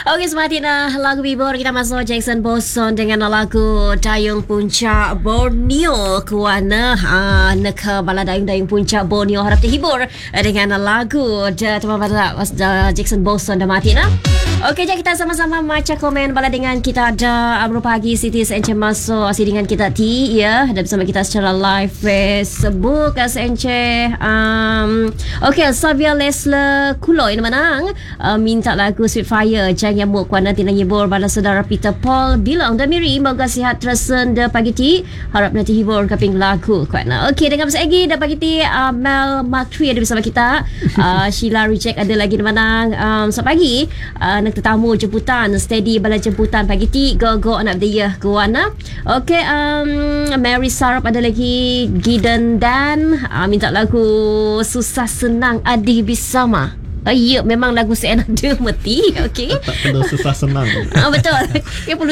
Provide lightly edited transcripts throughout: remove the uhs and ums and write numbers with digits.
Okey, semakin lagu Bibor kita masuk Jackson Boson dengan lagu Dayung Puncak Borneo kuana neka bala dayung Puncak Borneo harap terhibur dengan lagu teman pada Jackson Boson dah mati nah. Okey, jap kita sama-sama baca komen bala dengan kita ada Amro Pagi Siti Sence masuk asyik dengan kita ya, ada bersama kita secara live Facebook Sence. Okey, Savia Lesler Kuloi menang minta lagu Sweet Fire jangan nyamuk kuana tina hibur bala saudara Peter Paul bilang dah miri moga sihat tersen de pagi ti harap nanti hibur kaping lagu kuana. Okey, dengan bersama lagi dah pagi ti Mel Makri ada bersama kita. Sheila Reject ada lagi menang selamat pagi nak tetamu jemputan steady bala jemputan pagi ti go anak dia kuana. Okey, Mary Sarap ada lagi Gideon Dan minta lagu Susah Senang Adik Bersama. Ya, memang lagu saya ada mati. Okey. Tak perlu susah senang. Betul. Ya perlu.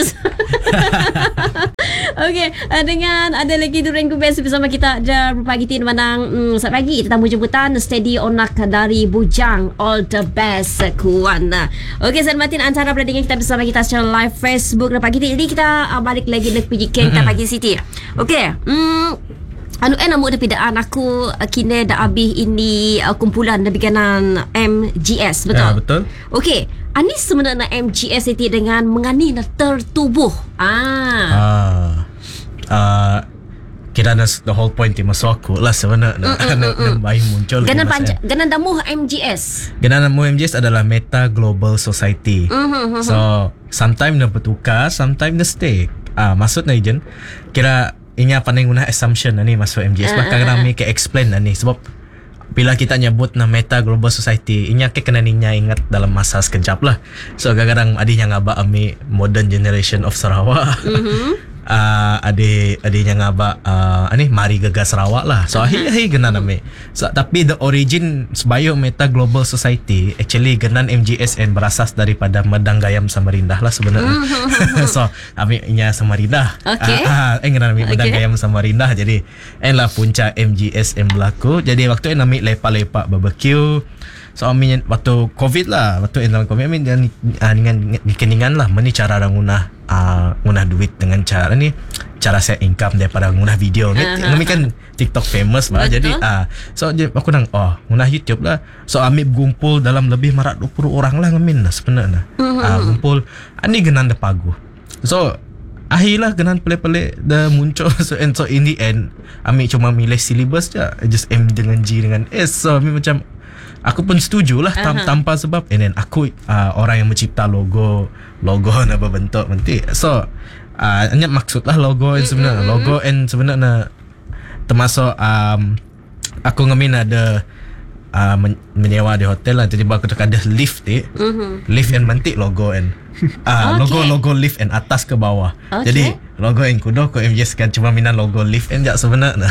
Okey, dengan ada lagi Durango Best bersama kita ada pagi tin menang selamat pagi tetamu jemputan steady onak dari Bujang all the best kuana. Okey, Zan Martin antara berada dengan kita bersama kita secara live Facebook dan pagi ni kita balik lagi nak pergi kita pagi City. Okey. Namu ada pidaan aku kini dah habis ini kumpulan lebihkanan MGS betul? Ya, betul. Okey, Anis sebenarnya MGS itu dengan mengani tertubuh. Kira the whole point masuk aku lah sebenarnya bayi muncul. Ganan damuh MGS. Ganan damuh MGS adalah Meta Global Society. So sometimes dia bertukar, sometimes dia stay. Maksudnya Ijen kira inya pandai guna assumption ni masuk MGS bahkan kami ke explain ni sebab bila kita nyebut na Meta Global Society inya ke kena ninya ingat dalam masa sekejap lah. So kadang-kadang adinya ngaba ami modern generation of Sarawak. Adiknya ngaba ni Mari Gegar Sarawak lah. So ahi gena nami. So tapi the origin sebayo Meta Global Society actually genan MGSN berasas daripada Medang Gayam Samarindah lah sebenarnya. So kami nya Samarindah. Okay. Genan nami Medang Gayam Samarindah. Jadi lah punca MGSN berlaku. Jadi waktu nami lepak-lepak barbecue. So amin waktu COVID lah, waktu dalam COVID amin dengan keningan lah meni cara orang ngunah duit dengan cara ni cara set income daripada ngunah video. Kami kan TikTok famous lah. Jadi so aku nang ngunah YouTube lah. So amin berkumpul dalam lebih 20 orang lah ngamin lah sebenarnya. Kumpul ani genan de pagu. So akhirlah genan pelik-pelik dah muncul. So in the end amin cuma milih syllabus je, just M dengan G dengan S. So amin macam aku pun setuju lah tanpa sebab and then aku orang yang mencipta logo nak berbentuk nanti. So hanya maksud lah logo and sebenarnya logo and sebenarnya termasuk aku ngamin ada menyewa di hotel lah. Jadi aku ada lift lift and mentik logo and logo lift and atas ke bawah. Jadi logo yang kudo ko MGS kan cuma minan logo lift and jak sebenarnya.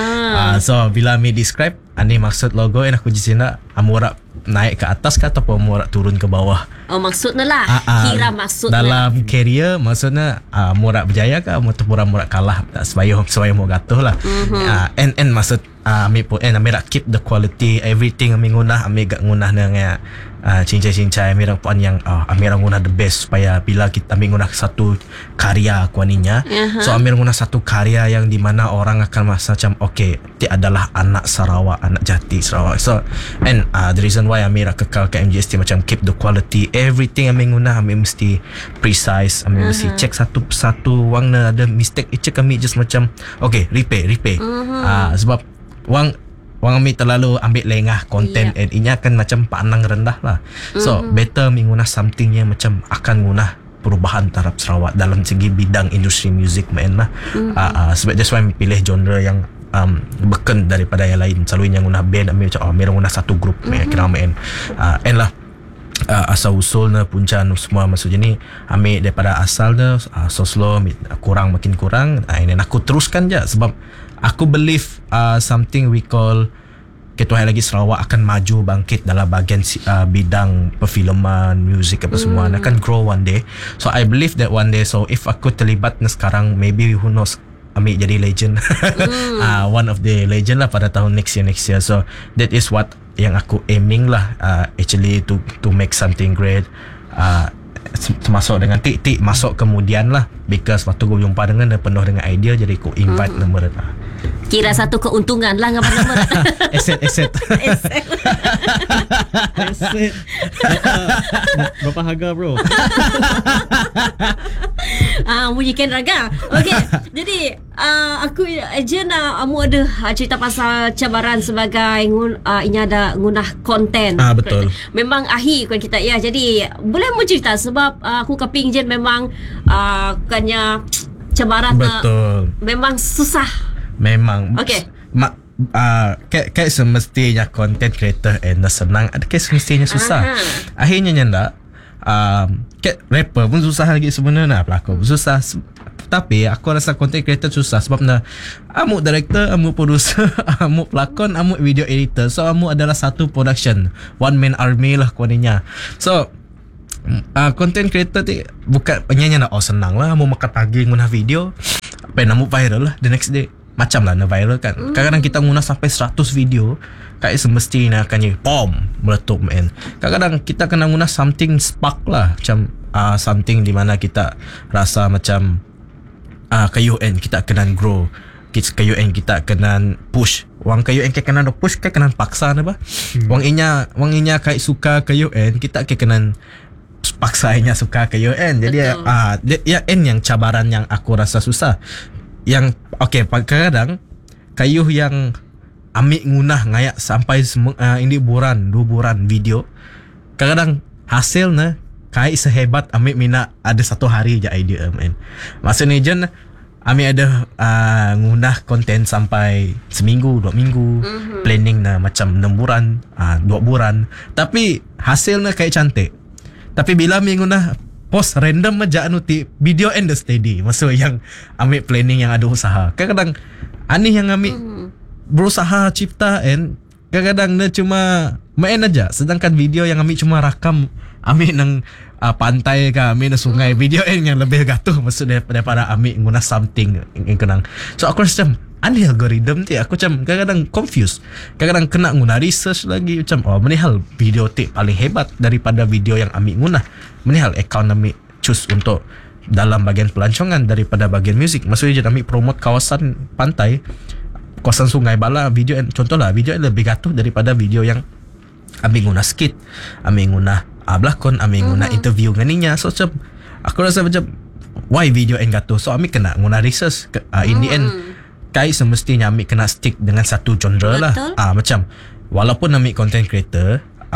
So bila mi describe ani maksud logo and aku jisina amurak naik ke atas ke ataupun amurak turun ke bawah. Maksudnya lah kira maksudnya dalam career maksudnya murak berjaya ke ataupun murak kalah supaya mau gatuh lah. And maksud ami pun ami rak keep the quality everything ami ngunah ami gak ngunah dengan cincai-cincai ami rak pun yang ami rak ngunah the best supaya bila kita ami ngunah satu karya kuaninya. So ami ngunah satu karya yang di mana orang akan merasa macam okay dia adalah anak Sarawak, anak jati Sarawak. So and the reason why ami rak kekal ke MGS macam keep the quality everything ami ngunah ami mesti precise, ami mesti check satu persatu wang na ada mistake check kami just macam okay repair sebab wang ambil terlalu ambil lengah konten and inya kan macam panang rendah lah. So better mengunah something yang macam akan ngunah perubahan taraf Sarawak dalam segi bidang industri muzik main lah. Sebab that's why pilih genre yang beken daripada yang lain. Selalunya ngunah band ambil macam ambil ngunah satu grup kira main and lah asal usul na punca semua maksudnya ni ambil daripada asal dah so slow kurang makin kurang and then aku teruskan je sebab aku believe something we call ketua lagi Sarawak akan maju bangkit dalam bahagian bidang perfilman, music apa semua akan grow one day. So I believe that one day, so if aku terlibat sekarang, maybe who knows ambil jadi legend. One of the legend lah pada tahun next year. So that is what yang aku aiming lah actually to make something great. masuk dengan tik masuk kemudian lah, because waktu aku jumpa dengan dia penuh dengan idea, jadi aku invite nombor dia. Kira satu keuntungan lah dengan nama. Aset Aset. Berapa harga bro? Bunyikan raga. Okey. Jadi aku Jen amu ada cerita pasal cabaran sebagai ini ada ngunah konten. Betul. Memang akhir kan kita ya. Jadi boleh mu cerita sebab aku keping Jen memang bukannya cabaran betul. Memang susah. Memang. Okey. Kayak semestinya content creator senang, ada kayak semestinya susah. Akhirnya nyanda kayak rapper pun susah lagi sebenarnya, pelakon pun susah. Tapi aku rasa content creator susah sebab amu director, amu producer, amu pelakon, amu video editor. So amu adalah satu production, one man army lah kuaninya. So content creator tu bukan penyanyi senang lah, amu makan pagi guna video, amu viral lah the next day. Macam lah viral kan. Kadang-kadang kita guna sampai 100 video, kayak semestinya akan pom meletup man. Kadang-kadang kita kena guna something spark lah, macam something di mana kita rasa macam KUN kita kena grow, KUN kita kena push. Wang KUN kita kena push, kita kena paksa apa? Wang inya kayak suka KUN, kita kena paksa inya suka KUN. Jadi ya yang cabaran yang aku rasa susah. Yang kadang-kadang kayuh yang ambil ngunah ngayak sampai ini buran 2 bulan video, kadang-kadang hasilnya kayak sehebat ambil mina ada 1 hari je idea man. Maksudnya jen ambil ada ngunah konten sampai seminggu 2 minggu, planning macam 6 bulan 2 bulan, tapi hasilnya kayak cantik. Tapi bila ambil ngunah post random aja video and the steady, maksud yang ambil planning yang ada usaha. Kadang-kadang aneh yang ambil berusaha cipta kadang-kadang dia cuma main aja, sedangkan video yang ambil cuma rakam ambil nang pantai ke ambil nang sungai, video yang lebih gatuh maksud daripada ambil guna something yang kenang. So aku rasa macam aneh algoritma tu, aku macam kadang-kadang confused, kadang-kadang kena guna research lagi macam menihal video tu paling hebat daripada video yang ambil guna, menihal account ambil choose untuk dalam bagian pelancongan daripada bagian music. Maksudnya je ambil promote kawasan pantai, kawasan sungai bala video contohlah video lebih gatuh daripada video yang ambil guna skit, ambil guna belakon, ambil guna interview ganinya. So macam aku rasa macam why video gatuh, so ambil kena guna research in the end kayak semestinya ambil kena stick dengan satu genre lah. Macam walaupun ambil content creator,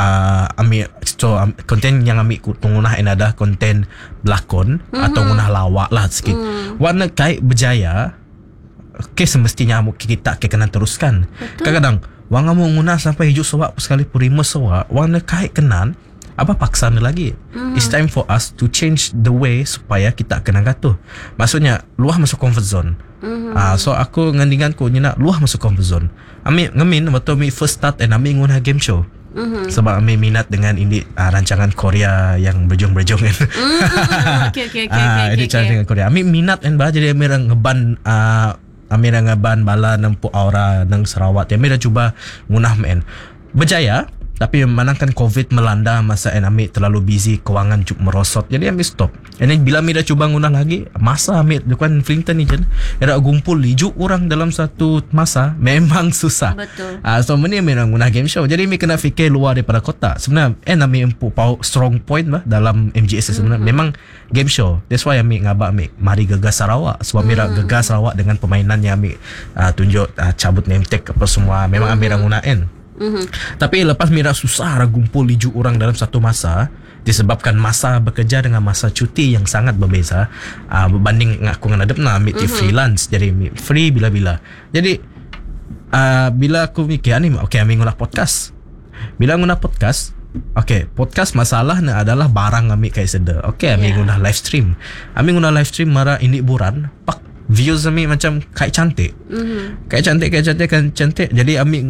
ambil konten yang ambil guna adalah konten belakon atau guna lawak lah sikit. Warna kayak berjaya, semestinya kita kena teruskan. Kadang-kadang wang kamu guna sampai hijau sewak sekali purima sewak, warna kayak kenan apa paksa lagi. It's time for us to change the way supaya kita kena gatuh. Maksudnya luah masuk comfort zone. So aku ngandingan ku nak luah masuk comfort zone. Ambil ngamin waktu ambil first start ambil guna game show. Sebab ambil minat dengan ini rancangan Korea yang berjong-berjong kan. Okay. Ini rancangan Korea. Ambil minat jadi ambil ngeban ambil ngeban bala nempu aura nang Sarawak. Ambil dah cuba ngunah men. Berjaya. Tapi memandangkan COVID melanda masa ambil terlalu busy, kewangan merosot, jadi ambil stop. And bila ambil dah cuba ngunah lagi, masa ambil dekat Flington ni je, ada gumpul 7 orang dalam satu masa, memang susah. Betul. So ini ambil ngunah game show, jadi ambil kena fikir luar daripada kota. Sebenarnya ambil strong point lah dalam MGS sebenarnya memang game show. That's why ambil ambil mari gegas Sarawak, sebab ambil gegas Sarawak dengan permainan yang ambil tunjuk cabut name tag apa semua, memang ambil gunain. Tapi lepas Mira susah gumpul 7 orang dalam satu masa, disebabkan masa bekerja dengan masa cuti yang sangat berbeza, berbanding aku dengan adep ambil freelance, jadi free bila-bila. Jadi bila aku mikir ni ambil guna podcast. Bila guna podcast, podcast masalahnya adalah barang ambil kayak sedar. Ambil guna live stream. Ambil guna live stream mara ini buran, pak views ambil macam kayak cantik. Kayak cantik. Jadi ambil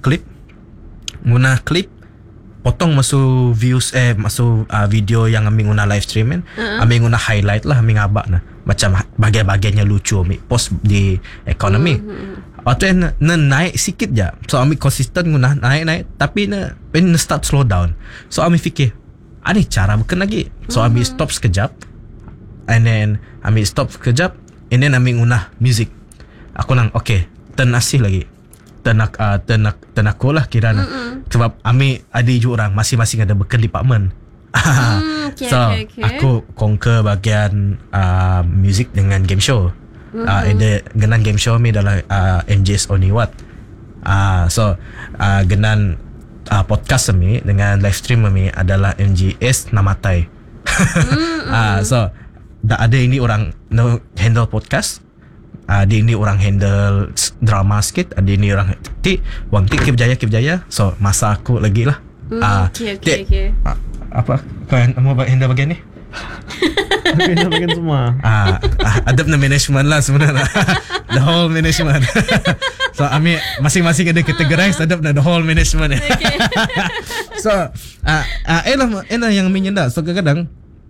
guna klip potong masuk views masuk video yang ambil guna live stream kan. Ambil guna highlight lah, ambil ngabak macam bagian-bagiannya lucu ambil post di ekonomi. Waktu naik sikit je. So ambil konsisten guna naik tapi start slow down. So ambil fikir ada cara bukan lagi. So ambil stop sekejap, and then ambil stop sekejap, and then ambil ngunah music. Aku nang okay, turn asih lagi. Turn aku lah kira sebab ambil ada je orang masing-masing ada bekan department. Okay, So aku conquer bahagian music dengan game show. Genan game show ni adalah MJS Only What. So genan podcast ni dengan live stream ni adalah MJS Namatai. So ada ini orang handle podcast, ada ini orang handle drama sikit, ada ini orang wang Kip Jaya. So masa aku lagi lah. Okay. Apa kau yang mau handle bagian ni? Handle bagian semua. Ada management lah sebenarnya. The whole management. So Ami masing-masing ada categorize ada the whole management. Okay. So elah yang menyenda. So kadang-kadang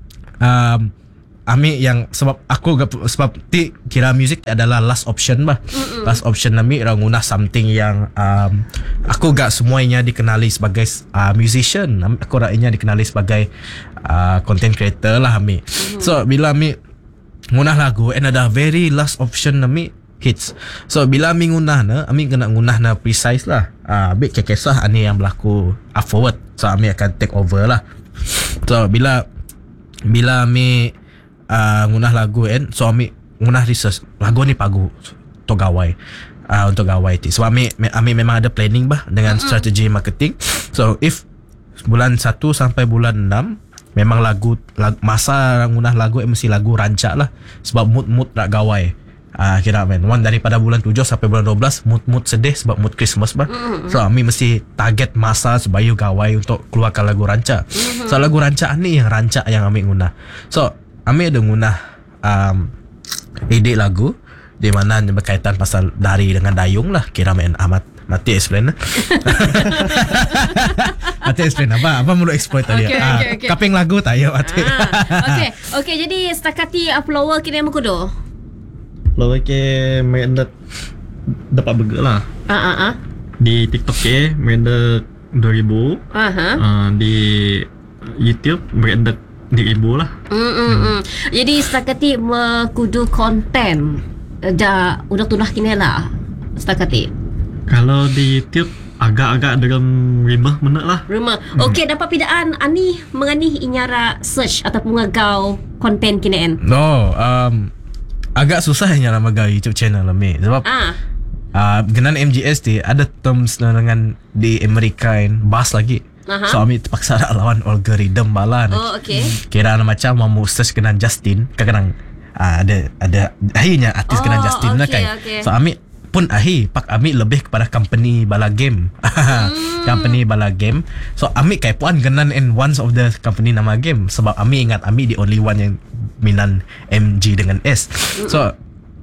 Ami yang sebab kira music adalah last option bah. Last option Ami rangunah something yang aku gak semuanya dikenali sebagai musician. Aku raknya dikenali sebagai content creator lah Ami. So bila Ami ngunah lagu and ada very last option Ami hits. So bila Ami ngunah na, Ami kena ngunah na precise lah. Bik kisah ani yang berlaku forward. So Ami akan take over lah. So bila Ami ngunah lagu and so Ami ngunah research lagu ni pagu untuk gawai ti. So Ami memang ada planning bah dengan strategi marketing. So if bulan 1 sampai bulan 6 memang lagu masa ngunah lagu mesti lagu rancak lah sebab mood nak gawai. Kira one daripada bulan 7 sampai bulan 12 mood sedih sebab mood Christmas bah. So Ami mesti target masa supaya gawai untuk keluarkan lagu rancak. So lagu rancak ni yang rancak yang Ami ngunah. So Ami ada ngunah edit lagu di mana berkaitan pasal dari dengan dayung lah. Kira amat mati explain lah. Mati explain apa mulu exploit tadi. Okay. Kaping lagu tak ya mati. Okay, jadi stakati upload kini aku do. Lalu ke mereka dapat burger lah. Di TikTok ke mereka 2,000. Di YouTube mereka 1,000 lah. Jadi stakati kudu konten dah udah tunah kini lah stakati. Kalau di YouTube agak-agak dalam 5 menit lah. Okay, dapat pidaan ani mengani inyara search ataupun ngagau konten kini en. No, agak susah nyara magau YouTube channel Ami sebab genan MGS di ada terms dengan di Amerika bahas lagi. So Ami terpaksa nak lawan algorithm bala. Okay. Kira macam mau search kenan Justin, kadang ada akhirnya artis kenan Justin lah kan. So Ami pun pak Ami lebih kepada company bala game. Company bala game. So Ami kayak puan kenan in one of the company nama game sebab Ami ingat Ami the only one yang minan MG dengan S. So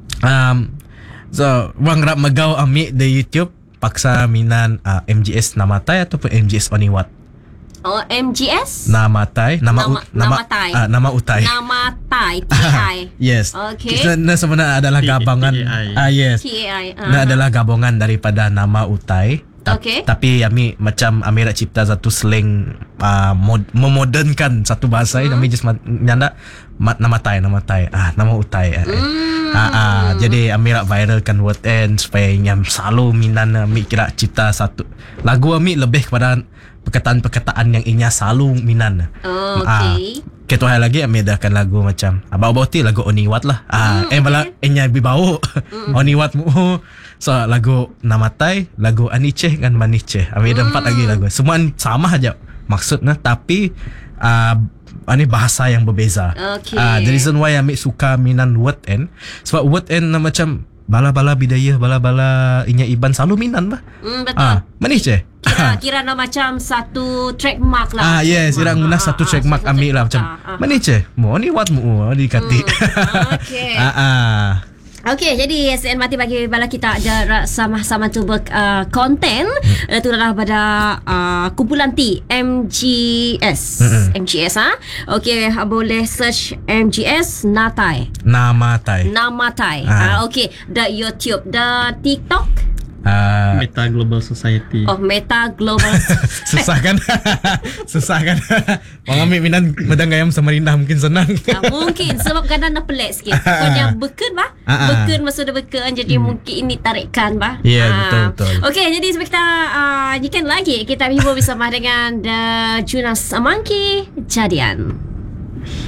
wang rap magau Ami di YouTube paksa minan MGS Namatai ataupun MGS Only What. MGS Namatai, nama utai. Namatai TI. Yes. Okay. Kita sebenarnya adalah gabungan yes. TI. Adalah gabungan daripada nama utai. Okay. Tapi Ami macam Ami nak cipta satu slang memodernkan satu bahasa Ami just nyanda namatai nama utai. Jadi Ami nak viralkan word end supaya yang selalu minan Ami kira cipta satu lagu Ami lebih kepada perkataan-perkataan yang inya selalu minan. Okay. Ketua hal lagi Ami adahkan lagu macam bau-bau ti lagu Only What lah. Bala inya bibau Only What mu. So lagu Namatai, lagu Aniche dengan Maniche. Ami ada 4 lagi lagu. Semua sama aja maksudnya tapi ini bahasa yang berbeza. Okay. The reason why Ami suka minan word end sebab word end macam bala-bala bidayah, bala-bala inya iban selalu minan bah. Betul. Maniche. Kira macam satu trademark lah. Yes, kira guna satu trademark Ami lah macam Maniche. Mo ni what mu dikati. Okay. Okey, jadi SN mati bagi bala kita ada sama-sama cuba konten itu adalah pada kumpulan T MGS. MGS Okey, boleh search MGS Namatai. Namatai. Okey, the YouTube, the TikTok. Meta Global Society. Oh, Meta Global. Susah kan? Susah kan? Orang ambil minat medang gayam Samarinda mungkin senang. Mungkin sebab kadang nak pelik sikit. Pokoknya beken bah. Beken maksud dia beken. Jadi mungkin ini tarikan bah. Ya, betul. Okey, jadi sebab kita nyikan lagi kita hibur bersama dengan Junas Amangki Jadian.